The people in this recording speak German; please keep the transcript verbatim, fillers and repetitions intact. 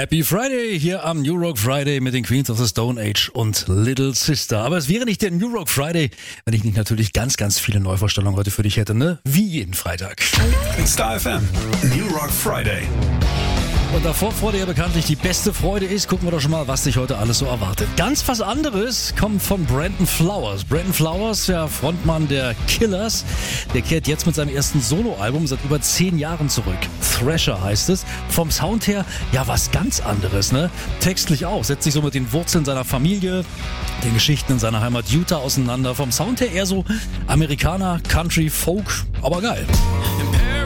Happy Friday hier am New Rock Friday mit den Queens of the Stone Age und Little Sister. Aber es wäre nicht der New Rock Friday, wenn ich nicht natürlich ganz, ganz viele Neuvorstellungen heute für dich hätte, ne? Wie jeden Freitag. Star F M, New Rock Friday. Und davor vor dir ja bekanntlich die beste Freude ist, gucken wir doch schon mal, was dich heute alles so erwartet. Ganz was anderes kommt von Brandon Flowers. Brandon Flowers, der Frontmann der Killers, der kehrt jetzt mit seinem ersten Soloalbum seit über zehn Jahren zurück. Thrasher heißt es. Vom Sound her, ja, was ganz anderes, ne? Textlich auch, setzt sich so mit den Wurzeln seiner Familie, den Geschichten in seiner Heimat Utah auseinander. Vom Sound her eher so Amerikaner, Country, Folk, aber geil.